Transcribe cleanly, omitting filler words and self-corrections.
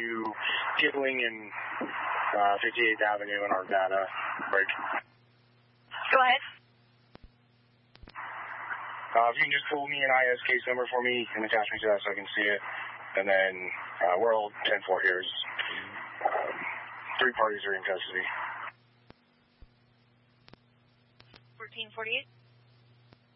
to Kipling and 58th Avenue in Arvada. Break. Go ahead. If you can just pull me an IS case number for me and attach me to that so I can see it. And then we're all 10-4 here. 3 parties are in custody. 1448.